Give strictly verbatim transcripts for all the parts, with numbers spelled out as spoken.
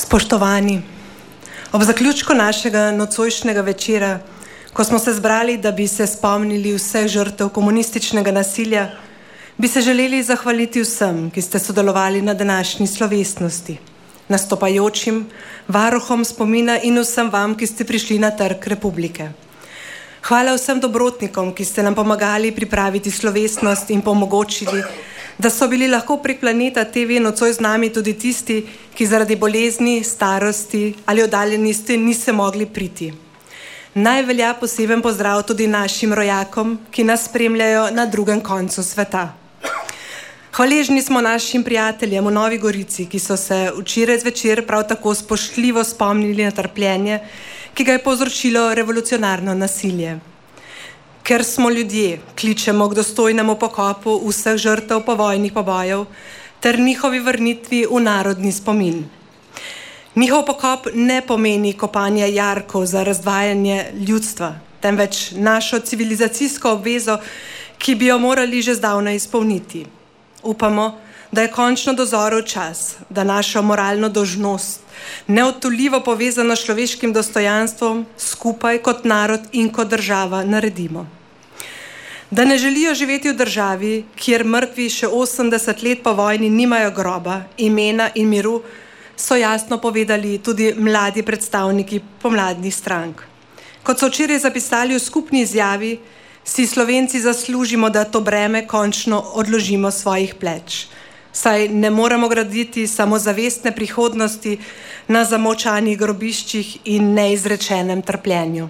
Spoštovani, ob zaključku našega nocojšnjega večera, ko smo se zbrali, da bi se spomnili vseh žrtev komunističnega nasilja, bi se želeli zahvaliti vsem, ki ste sodelovali na današnji slovesnosti, nastopajočim, varuhom spomina in vsem vam, ki ste prišli na Trg Republike. Hvala vsem dobrotnikom, ki ste nam pomagali pripraviti slovesnost in pomogočili, da so bili lahko prek Planeta T V nocoj z nami tudi tisti, ki zaradi bolezni, starosti ali oddaljenosti niso mogli priti. Naj velja poseben pozdrav tudi našim rojakom, ki nas spremljajo na drugem koncu sveta. Hvaležni smo našim prijateljem v Novi Gorici, ki so se včeraj zvečer prav tako spoštljivo spomnili na trpljenje, ki ga je povzročilo revolucionarno nasilje. Ker smo ljudje, kličemo k dostojnemu pokopu vseh žrtev povojnih pobojev ter njihovi vrnitvi v narodni spomin. Njihov pokop ne pomeni kopanja jarkov za razdvajanje ljudstva, temveč našo civilizacijsko obvezo, ki bi jo morali že zdavnaj izpolniti. Upamo, da je končno dozorel čas, da našo moralno dolžnost, neodtuljivo povezano s človeškim dostojanstvom, skupaj kot narod in kot država naredimo. Da ne želijo živeti v državi, kjer mrtvi še osemdeset let po vojni nimajo groba, imena in miru, so jasno povedali tudi mladi predstavniki pomladnih strank. Kot so včeraj zapisali v skupni izjavi, si Slovenci zaslužimo, da to breme končno odložimo svojih pleč. Saj ne moremo graditi samo zavestne prihodnosti na zamočanih grobiščih in neizrečenem trpljenju.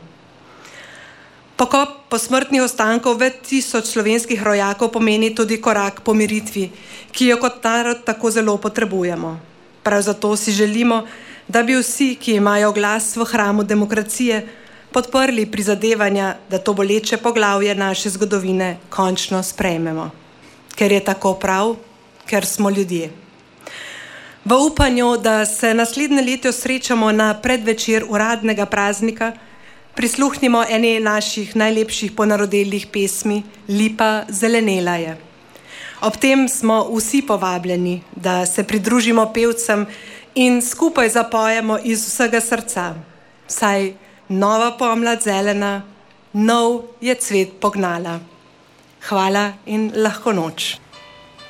Pokop posmrtnih ostankov več tisoč slovenskih rojakov pomeni tudi korak pomiritvi, ki jo kot narod tako zelo potrebujemo. Prav zato si želimo, da bi vsi, ki imajo glas v hramu demokracije, podprli prizadevanja, da to boleče poglavje naše zgodovine končno sprejmemo. Ker je tako prav, ker smo ljudje. V upanju, da se naslednje leto srečamo na predvečer uradnega praznika, prisluhnimo eni naših najlepših ponarodelih pesmi Lipa zelenela je. Ob tem smo vsi povabljeni, da se pridružimo pevcem in skupaj zapojemo iz vsega srca. Saj nova pomlad zelena, nov je cvet pognala. Hvala in lahko noč.